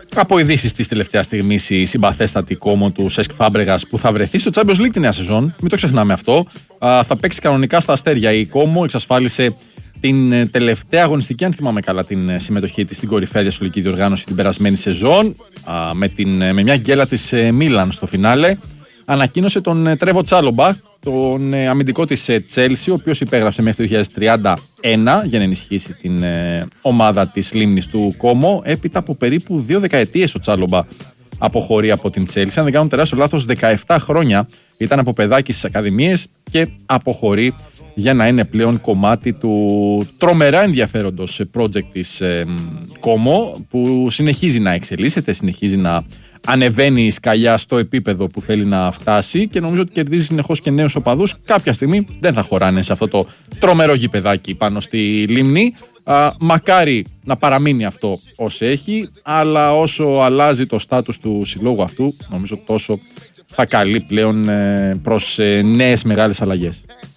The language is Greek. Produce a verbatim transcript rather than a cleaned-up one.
Από ειδήσεις της τελευταίας στιγμής, η συμπαθέστατη Κόμο του Σέσκ Φάμπρεγας που θα βρεθεί στο Champions League τη νέα σεζόν, μην το ξεχνάμε αυτό, α, θα παίξει κανονικά στα αστέρια. Η Κόμο εξασφάλισε την τελευταία αγωνιστική, αν θυμάμαι καλά, την συμμετοχή της στην κορυφαία διασωλική διοργάνωση την περασμένη σεζόν, α, με, την, με μια γκέλα της Μίλαν στο φινάλε. Ανακοίνωσε τον Τρέβο Τσάλομπα, τον αμυντικό της Τσέλσι, ο οποίος υπέγραψε μέχρι το δύο χιλιάδες τριάντα ένα για να ενισχύσει την ε, ομάδα της λίμνης του Κόμο. Έπειτα από περίπου δύο δεκαετίες ο Τσάλομπα αποχωρεί από την Τσέλσι. Αν δεν κάνω τεράστιο λάθος, δεκαεπτά χρόνια ήταν από παιδάκι στις ακαδημίες και αποχωρεί για να είναι πλέον κομμάτι του τρομερά ενδιαφέροντος project της ε, Κόμο, που συνεχίζει να εξελίσσεται, συνεχίζει να ανεβαίνει η σκαλιά στο επίπεδο που θέλει να φτάσει και νομίζω ότι κερδίζει συνεχώς και νέους οπαδούς. Κάποια στιγμή δεν θα χωράνε σε αυτό το τρομερό γηπεδάκι πάνω στη λίμνη. Α, μακάρι να παραμείνει αυτό όσο έχει, αλλά όσο αλλάζει το στάτους του συλλόγου αυτού, νομίζω τόσο θα καλεί πλέον ε, προς ε, νέες μεγάλες αλλαγές.